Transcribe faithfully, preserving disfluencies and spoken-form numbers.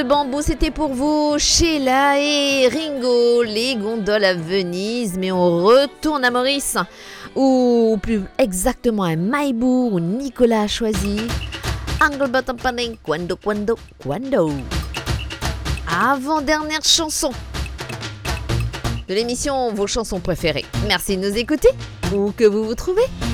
Le bambou, c'était pour vous, Sheila et Ringo, les gondoles à Venise. Mais on retourne à Maurice, ou plus exactement à Maïbourg, où Nicolas a choisi Angle Bottom Panning, Quando, Quando, Quando. Avant-dernière chanson de l'émission Vos chansons préférées. Merci de nous écouter, où que vous vous trouvez.